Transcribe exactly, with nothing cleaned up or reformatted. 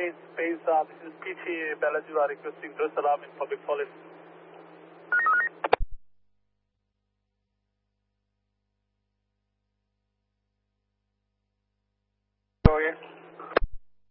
eight space, uh, this is P T Bellevue are requesting dress alarm in public solid. Go again.